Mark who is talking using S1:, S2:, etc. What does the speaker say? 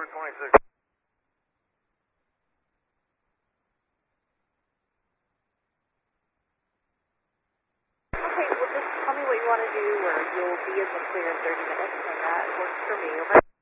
S1: Route 26.
S2: Okay, well just tell me what you want to do, or you'll be in the clear in 30 minutes, and that works for me. Over.